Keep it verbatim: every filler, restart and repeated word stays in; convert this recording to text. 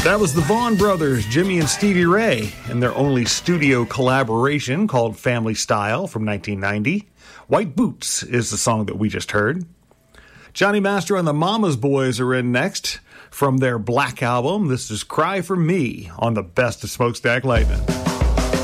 That was the Vaughn Brothers, Jimmy and Stevie Ray, and their only studio collaboration called Family Style from nineteen ninety. White Boots is the song that we just heard. Johnny Master and the Mama's Boys are in next from their Black album. This is Cry for Me on the Best of Smokestack Lightning.